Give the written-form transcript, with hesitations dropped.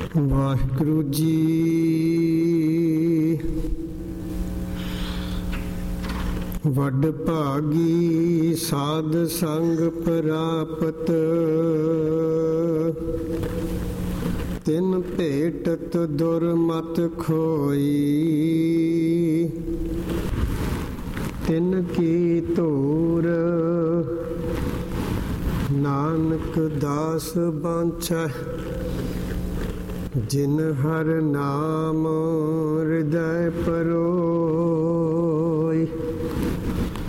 ਵਾਹਿਗੁਰੂ ਜੀ। ਵੱਡ ਭਾਗੀ ਸਾਧ ਸੰਗ ਪ੍ਰਾਪਤ, ਤਿਨ ਭੇਟਤ ਦੁਰਮਤ ਖੋਈ। ਤਿਨ ਕੀ ਧੂਰ ਨਾਨਕ ਦਾਸ ਬਾਂਛੈ, ਜਿਨ ਹਰਿ ਨਾਮ ਹਿਰਦੈ ਪਰੋਈ।